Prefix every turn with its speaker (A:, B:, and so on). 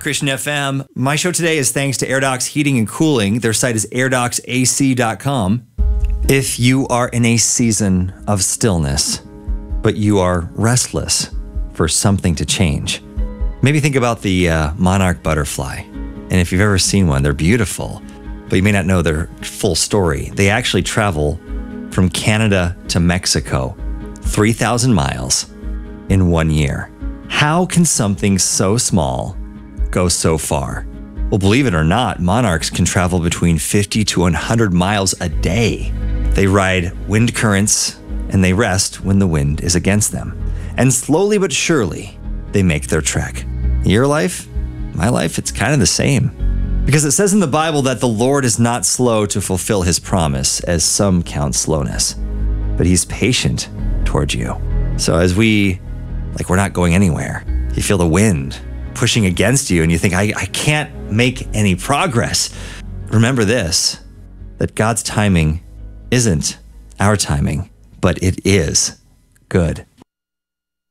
A: Christian FM. My show today is thanks to AirDocs Heating and Cooling. Their site is airdocsac.com. If you are in a season of stillness, but you are restless for something to change, maybe think about the monarch butterfly. And if you've ever seen one, they're beautiful, but you may not know their full story. They actually travel from Canada to Mexico, 3,000 miles in 1 year. How can something so small go so far? Well, believe it or not, monarchs can travel between 50 to 100 miles a day. They ride wind currents and they rest when the wind is against them. And slowly but surely, they make their trek. Your life, my life, it's kind of the same. Because it says in the Bible that the Lord is not slow to fulfill his promise, as some count slowness, but he's patient towards you. So as we're not going anywhere, you feel the wind pushing against you and you think, I can't make any progress. Remember this, that God's timing isn't our timing, but it is good.